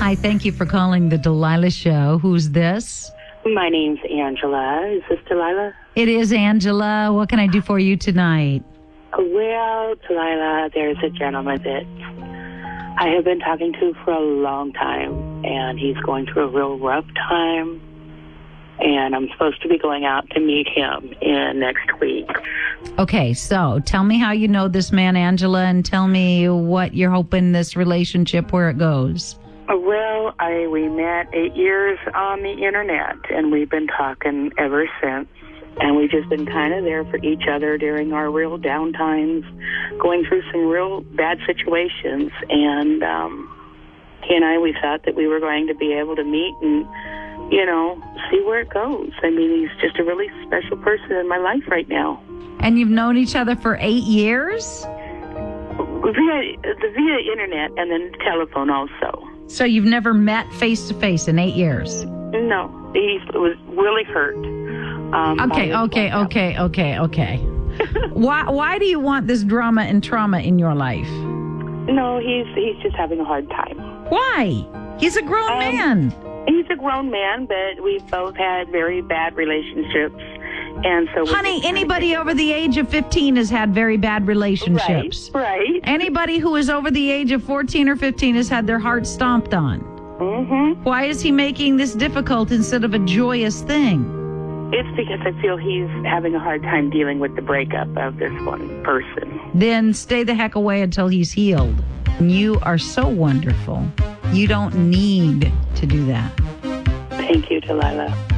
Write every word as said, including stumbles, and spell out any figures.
Hi, thank you for calling the Delilah Show. Who's this? My name's Angela. Is this Delilah? It is Angela. What can I do for you tonight? Well, Delilah, there's a gentleman that I have been talking to for a long time, and he's going through a real rough time, and I'm supposed to be going out to meet him in next week. Okay, so tell me how you know this man, Angela, and tell me what you're hoping this relationship, where it goes. Well, I we met eight years on the internet, and we've been talking ever since. And we've just been kind of there for each other during our real down times, going through some real bad situations. And um, he and I, we thought that we were going to be able to meet and, you know, see where it goes. I mean, he's just a really special person in my life right now. And you've known each other for eight years? Via, the via internet and then telephone also. So you've never met face-to-face in eight years? No, he was really hurt. Um, okay, okay, okay, okay, okay. why Why do you want this drama and trauma in your life? No, he's he's just having a hard time. Why? He's a grown um, man. He's a grown man, but we've both had very bad relationships. And so, honey, anybody over the age of fifteen has had very bad relationships. Right, right. Anybody who is over the age of fourteen or fifteen has had their heart stomped on. Mm-hmm. Why is he making this difficult instead of a joyous thing? It's because I feel he's having a hard time dealing with the breakup of this one person. Then stay the heck away until he's healed. You are so wonderful. You don't need to do that. Thank you, Delilah.